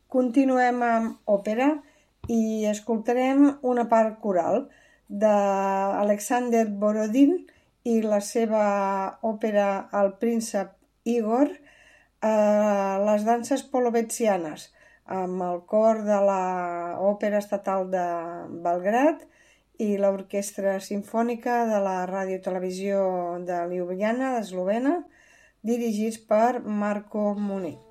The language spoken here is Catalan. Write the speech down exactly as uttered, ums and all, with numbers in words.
Continuem amb òpera i escoltarem una part coral d'Alexander Borodin i la seva òpera El príncep Igor, eh, les danses polovetzianes, amb el cor de l'Òpera Estatal de Belgrad i l'Orquestra Simfònica de la Radiotelevisió de Ljubljana, eslovena, dirigits per Marko Munic.